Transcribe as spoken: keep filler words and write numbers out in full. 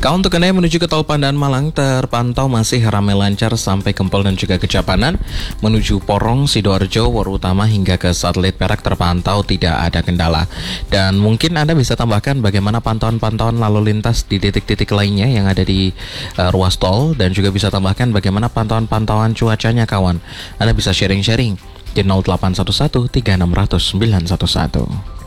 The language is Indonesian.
Kau untuk Anda yang menuju ke Tol Pandaan Malang terpantau masih ramai lancar sampai Kempel dan juga Kejapanan. Menuju Porong, Sidoarjo, Waru Utama hingga ke Satelit Perak terpantau tidak ada kendala. Dan mungkin Anda bisa tambahkan bagaimana pantauan-pantauan lalu lintas di titik-titik lainnya yang ada di uh, ruas tol. Dan juga bisa tambahkan bagaimana pantauan-pantauan cuacanya kawan. Anda bisa sharing-sharing di nol delapan satu satu tiga enam nol nol sembilan satu satu.